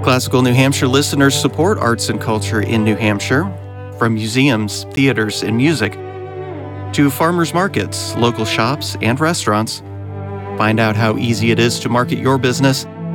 Classical New Hampshire listeners support arts and culture in New Hampshire, from museums, theaters, and music, to farmers markets, local shops, and restaurants. Find out how easy it is to market your business